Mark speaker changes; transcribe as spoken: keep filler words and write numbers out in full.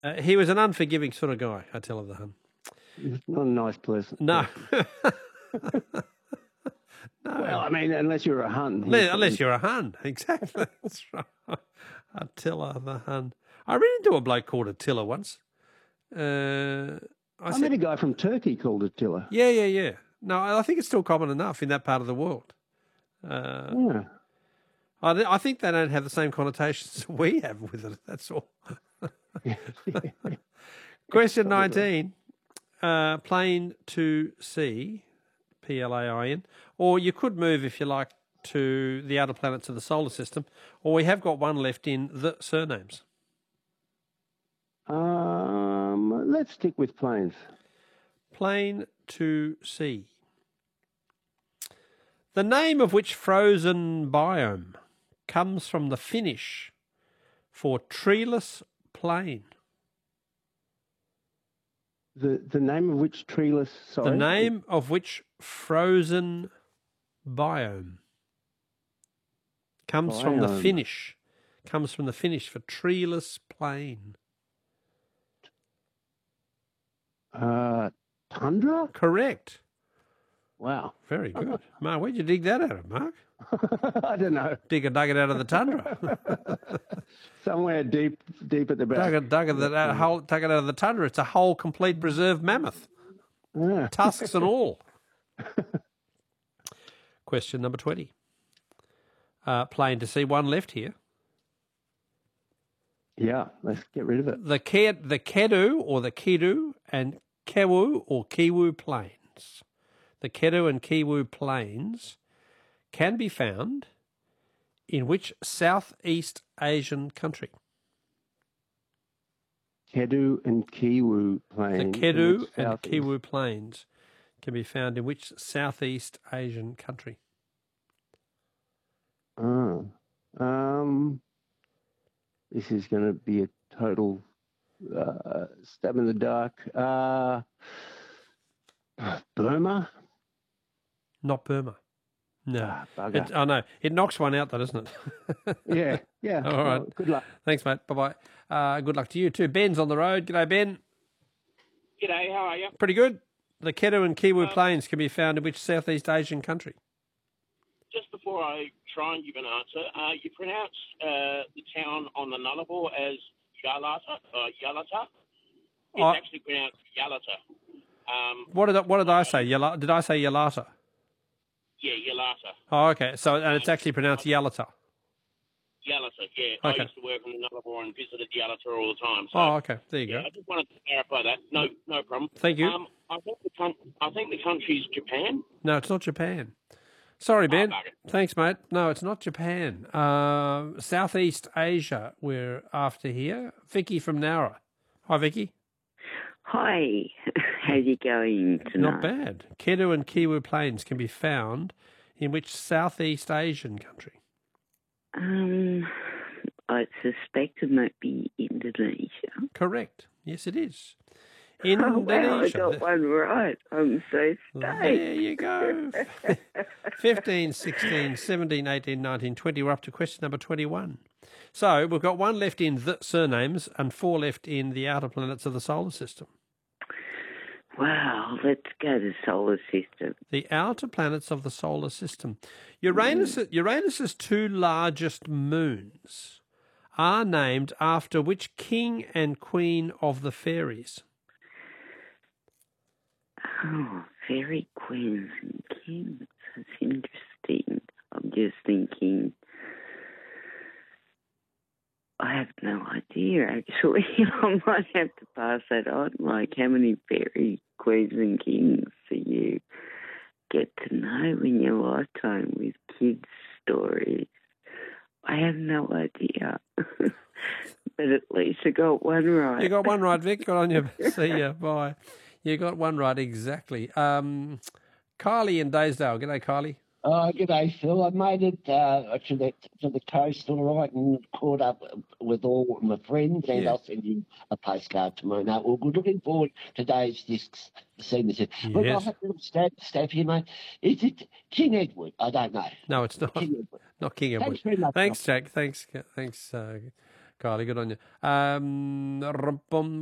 Speaker 1: Uh, he was an unforgiving sort of guy, Attila the Hun.
Speaker 2: He's not a nice person.
Speaker 1: No.
Speaker 2: No. Well, I mean, unless you're a Hun.
Speaker 1: Unless, unless you're a Hun, exactly. That's right. Attila the Hun. I ran into a bloke called Attila once. Uh, I,
Speaker 2: I
Speaker 1: said,
Speaker 2: met a guy from Turkey called Attila.
Speaker 1: Yeah, yeah, yeah. No, I think it's still common enough in that part of the world. Uh,
Speaker 2: yeah.
Speaker 1: I, I think they don't have the same connotations we have with it. That's all. Question nineteen. Uh, plane to sea, P L A I N, or you could move, if you like, to the outer planets of the solar system, or we have got one left in the surnames.
Speaker 2: Um, let's stick with planes.
Speaker 1: Plane to sea. The name of which frozen biome comes from the Finnish for treeless plain.
Speaker 2: The the name of which treeless, sorry?
Speaker 1: The name of which frozen biome comes
Speaker 2: biome.
Speaker 1: from the Finnish. Comes from the Finnish for treeless plain.
Speaker 2: Uh, tundra?
Speaker 1: Correct.
Speaker 2: Wow.
Speaker 1: Very good. Mark, where'd you dig that out of, Mark?
Speaker 2: I don't know.
Speaker 1: Dig a dug it out of the tundra.
Speaker 2: Somewhere deep deep at the back.
Speaker 1: Dug it, dug it, that, uh, whole, dug it out of the tundra. It's a whole complete preserved mammoth.
Speaker 2: Yeah.
Speaker 1: Tusks and all. Question number twenty. Uh, plain to see one left here.
Speaker 2: Yeah, let's get rid of it.
Speaker 1: The Ke- the Kedu or the Kidu and Kewu or Kiwu plains. The Kedu and Kiwu plains can be found in which Southeast Asian country?
Speaker 2: Kedu and Kiwu plains.
Speaker 1: The Kedu and Kiwu plains can be found in which Southeast Asian country?
Speaker 2: Oh, um, this is going to be a total uh, stab in the dark. Uh, Burma?
Speaker 1: Not Burma. No.
Speaker 2: Ah, bugger.
Speaker 1: It, oh, no. It knocks one out, though, doesn't it?
Speaker 2: yeah, yeah.
Speaker 1: All right.
Speaker 2: Well, good luck.
Speaker 1: Thanks, mate. Bye-bye. Uh, good luck to you too. Ben's on the road. G'day, Ben.
Speaker 3: G'day, how are you?
Speaker 1: Pretty good. The Kedu and Kiwu
Speaker 3: Um,
Speaker 1: plains can be found in which Southeast Asian country?
Speaker 3: Just before I try and give an answer, uh, you pronounce uh, the town on the Nullarbor as Yalata, uh, Yalata. It's
Speaker 1: Oh.
Speaker 3: actually pronounced Yalata. Um,
Speaker 1: What did I, what did I say? Yala, did I say Yalata?
Speaker 3: yeah, Yalata.
Speaker 1: Oh, okay. So and it's actually pronounced Yalata.
Speaker 3: Yalata, yeah.
Speaker 1: Okay.
Speaker 3: I used to work on the Nullarbor and visited Yalata all the time. So,
Speaker 1: Oh, okay. There you
Speaker 3: yeah,
Speaker 1: go.
Speaker 3: I just wanted to clarify that. No, no problem.
Speaker 1: Thank you.
Speaker 3: Um, I think the coun- I think the country's Japan.
Speaker 1: No, it's not Japan. Sorry, Ben.
Speaker 3: Oh, bugger.
Speaker 1: Thanks, mate. No, it's not Japan. Uh, Southeast Asia we're after here. Vicky from Nowra. Hi, Vicky.
Speaker 4: Hi, how's it going tonight?
Speaker 1: Not bad. Kedu and Kiwu plains can be found in which Southeast Asian country?
Speaker 4: Um, I suspect it might be Indonesia.
Speaker 1: Correct. Yes, it is.
Speaker 4: Oh, wow, I
Speaker 1: Indonesia.
Speaker 4: got one right. I'm so stoked.
Speaker 1: There you go. fifteen, sixteen, seventeen, eighteen, nineteen, twenty. We're up to question number twenty-one. So we've got one left in the surnames and four left in the outer planets of the solar system.
Speaker 4: Wow, let's go to solar system.
Speaker 1: The outer planets of the solar system. Uranus, Uranus's two largest moons are named after which king and queen of the fairies?
Speaker 4: Oh, fairy queens and kings. That's interesting. I'm just thinking. I have no idea, actually. I might have to pass that on. Like, how many fairy queens and kings do you get to know in your lifetime with kids' stories? I have no idea. But at least I got one right.
Speaker 1: You got one right, Vic. Got on you. See ya. Bye. You got one right, exactly. Um, Kylie in Daysdale. G'day, Kylie.
Speaker 5: Oh, g'day, Phil. I made it uh, to the to the coast all right and caught up with all my friends, and
Speaker 1: Yeah.
Speaker 5: I'll send you a postcard tomorrow night. Well, we're looking forward to today's discs this evening. Look,
Speaker 1: Yes.
Speaker 5: I'll have a little stab, stab here, mate. Is it King Edward? I don't know.
Speaker 1: No, it's not.
Speaker 5: King Edward.
Speaker 1: Not King Edward.
Speaker 5: Thanks very much.
Speaker 1: Thanks, Jack. Thanks, thanks, uh, Kylie, good on you. Um,